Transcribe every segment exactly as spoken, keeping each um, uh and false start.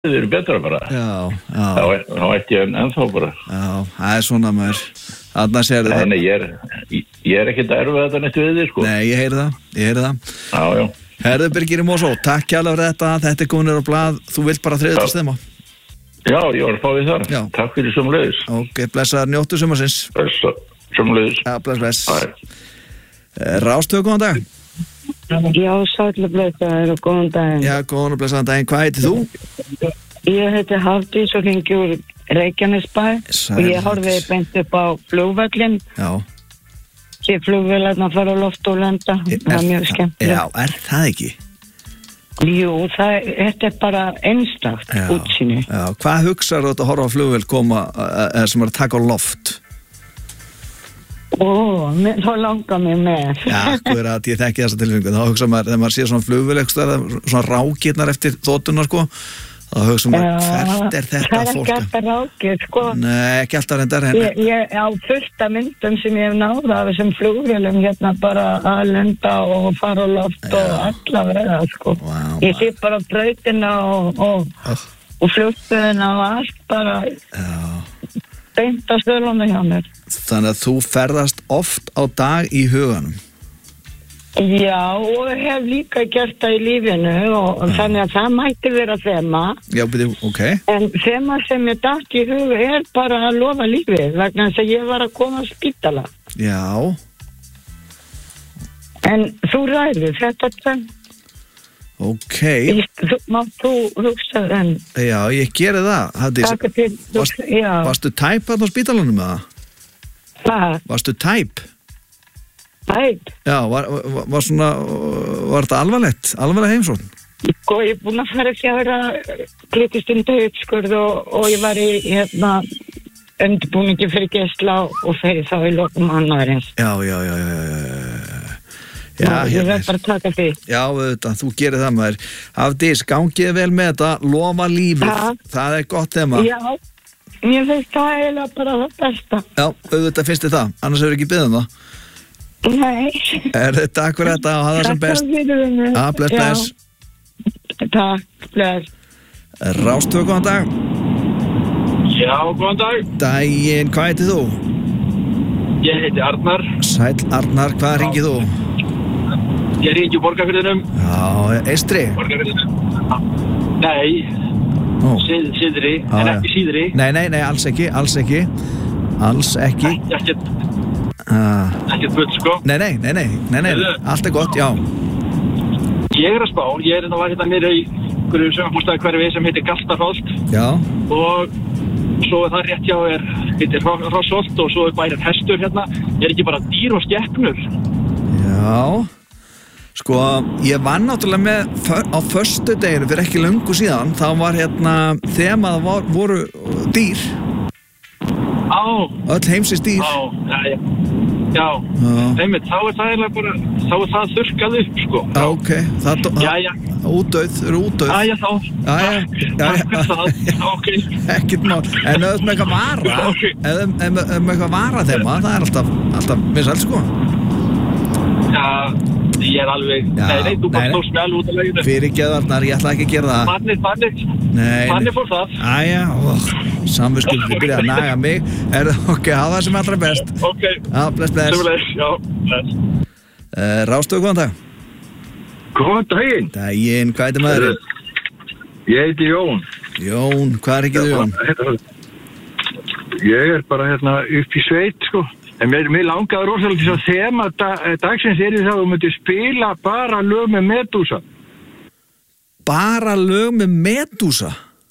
Þið eru betra bara. Já, já. Þá, þá ætti ég ennþá bara. Já, það er svona maður. Þarna sér það. Nei, ég er, ég er ekkert að erfa þetta neitt við þig, sko. Nei, ég heyri það, ég heyri það. Já, já. Herðu Birgir í Mosó, takk kærlega fyrir þetta. Þetta er komin á blað, þú vilt bara þriðja til stemma. Já, ég var að fá því þar. Já. Takk fyrir sömuleiðis. Ok, blessaðar, njóttu sumarsins. Blessa, sömuleiðis. Já, bless, bless. Rástöðu, góðan dag. Já, sætla blessaður og góðan daginn. Já, góðan og blessaðan daginn. Hvað heitir þú? Ég heiti Hafdís og hringi úr Reykjanesbæ og ég horfði beint upp á flugvöllin. Já. Sér flugvélarna fara á loft og lenda. Það er mjög skemmtilegt. Já, er það ekki? Jú, það, þetta er bara einstakt útsýni. Já, hvað hugsar þú að horfa á flugvél koma eða sem er að taka á loft? Ó, þá langar mér með. Já, akkurat, ég þekki þessa tilfinningu. Þá hugsa maður, þegar maður sé svona flugvél svona rákirnar eftir þotunar, sko, þá hugsa maður, hvert er þetta fólk? Það er ekki alltaf rákir, sko. Nei, ekki alltaf reyndar henni. Ég, ég á fullt af myndum sem ég hef náða af þessum flugvélum hérna bara að lenda og fara á loft Já. Og alla verða, sko. Wow, ég sé bara brautina og, og, oh. og flugstöðina og allt bara... Já. Beint á stöðlunum hjá mér. Þannig að þú ferðast oft á dag í huganum? Já, og hef líka gert það í lífinu og ja. Þannig að það mætti vera þema. Já, byrju, ok. En þema sem ég datt í huga er bara að lofa lífið vegna þess að ég var að koma á spítala. Já. En þú ræður þetta þann? Ok. Ég, þú, mátt þú hugsa þenn? Já, ég geri það. Takk til, Varst, já. Varstu tæp að á spítalunum með það? Hvað? Varstu tæp? Tæp? Já, var, var, var svona, var þetta alvarlegt? Alvarleg heimsókn? Sko, ég er búin að fara ekki að vera klukkustundu uppskurð og, og ég var í, hérna, undirbúningi fyrir gæsla og fyrir þá í lokum annarins. Já, já, já, já, já. Já, Ná, ég verð bara að taka því. Já, auðvitað, þú gerir það maður. Hafdís, gangið vel með þetta, lofa lífið, ja. Það er gott þema. Já, ég finnst það eiginlega bara það besta. Já, auðvitað finnst þið það, annars hefur ekki beðið um það. Nei. Er þetta akkur þetta og hafa það sem best? Takk fyrir henni. Já, bless, bless. Takk, bless. Rástöðu, góðan dag. Já, góðan dag. Daginn, hvað heitir þú? Ég heiti Arnar. Sæll Arnar, hvað ringið þú? Ég ringi Borgarfirðinum. Já, Eystri? Borgarfirðinum. Nei, Ó. Sið, Síðri, Já, en ekki Síðri. Nei, nei, nei, alls ekki, alls ekki. Alls ekki. Ekkert, ah. ekkert bull, sko. Nei, nei, nei, nei, nei, nei, allt er gott, já. Ég er að spá, ég er að hérna mér í hverju sögumhústaði hverfi sem heitir Galtarholt. Já. Og svo er það rétt hjá er, heitir Rossholt og svo er bærin Hestur hérna. Er ekki bara dýr og skepnur? Já. Sko, ég vann náttúrulega með á föstudeginu fyrir ekki löngu síðan, þá var hérna þemað var, voru dýr. Á. Öll heimsins dýr. Á, já, já. Já, einmitt, þá er það eiginlega bara, þá er það þurrkað upp, sko. Já, ok. Það, já, já. Útdauð, þau eru útdauð. Já, já, þá. Já, já. Takk fyrir það, ok. Ekkert mál. En ef þú með eitthvað vara, okay. ef þú með eitthvað vara þema, það er alltaf, alltaf vinsælt, sko. Já. Ég er alveg, já, nei, nei, þú bara stóðst með alveg út af leginu. Fyrir geðarnar, ég ætla ekki að gera það. Mannir, mannir, mannir fór það. Æja, samviskuld, þið byrjaði að naga mig. Er, ok, hafa það sem allra best. Ok, já, bless, bless. Sjöfuleiðis, já, bless. Uh, Rástöðu, góðan dag. Góðan daginn. Daginn, hvað heitir maður? Ég heiti Jón. Jón, hvað er ekki þú, Jón? Ég er bara hérna upp í sveit, sko. En mér, mér langaði rosalega til að þema dag, dagsins er því það að þú myndir spila bara lög með Medúsa. Bara lög með Medúsa?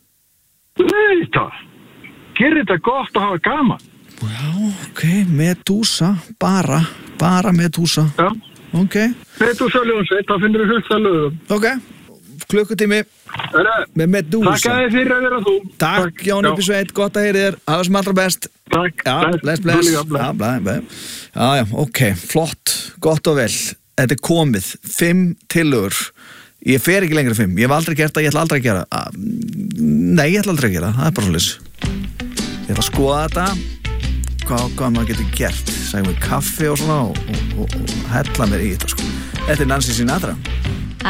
Þetta. Gerir þetta gott að hafa gaman. Já, ok, Medúsa, bara, bara Medúsa. Já. Ok. Medúsa ljónsveit, þá finnir við fullt að lögum. Ok, klukkutími með Medúsa. Takk að þið fyrir að vera þú. Takk, Takk Jón upp í sveit, gott að heyri þér, hafa sem allra best. Takk, já, bless, bless. Já, bless, bless. Já, já, ok, flott, gott og vel. Þetta er komið, fimm tillögur. Ég fer ekki lengra fimm, ég hef aldrei gert það, ég ætla aldrei að gera. Nei, ég ætla aldrei að gera, það er bara svolítið. Ég ætla að skoða þetta, hvað, hvað maður getur gert. Sægum við kaffi og svona og, og, og, og hella mér í þetta, sko. Þetta er Nancy Sinatra.